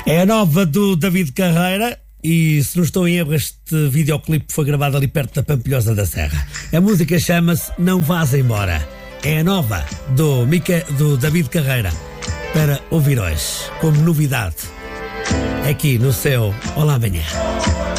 É a nova do David Carreira e, se não estou em erro, este videoclipe foi gravado ali perto da Pampilhosa da Serra. A música chama-se Não Vás Embora. É a nova do David Carreira para ouvir hoje, como novidade, aqui no seu Olá Amanhã.